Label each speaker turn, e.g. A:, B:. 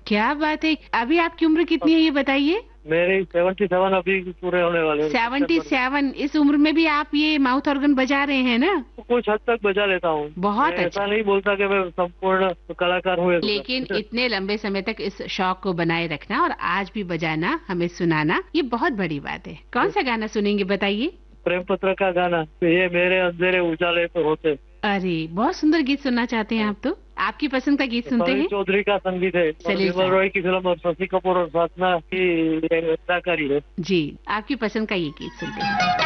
A: क्या बात है। अभी आपकी उम्र कितनी है ये बताइए?
B: मेरे 77 अभी पूरे होने वाले हैं।
A: 77। इस उम्र में भी आप ये माउथ ऑर्गन बजा रहे हैं ना?
B: कुछ हद तक बजा लेता हूँ।
A: बहुत
B: मैं
A: अच्छा।
B: ऐसा नहीं बोलता कि मैं संपूर्ण कलाकार हूँ।
A: लेकिन इतने लंबे समय तक इस शौक को बनाए रखना और आज भी बजाना, हमें सुनाना, ये बहुत बड़ी बात है। कौन सा गाना सुनेंगे बताइए?
B: प्रेम पत्र का गाना, ये मेरे अंधेरे उजाले तो होते।
A: अरे बहुत सुंदर गीत सुनना चाहते हैं आप तो। आपकी पसंद का गीत सुनते
B: सलील
A: हैं।
B: चौधरी का संगीत है और
A: सलील
B: विमल
A: साहब।
B: रॉय की फिल्म और शशि कपूर और साधना की अदाकारी है।
A: जी, आपकी पसंद का ये गीत सुनते हैं।